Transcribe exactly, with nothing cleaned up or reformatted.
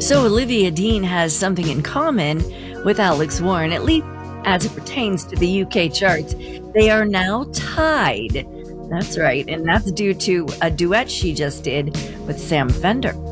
So Olivia Dean has something in common with Alex Warren, at least as it pertains to the U K charts. They are now tied. That's right, and that's due to a duet she just did with Sam Fender.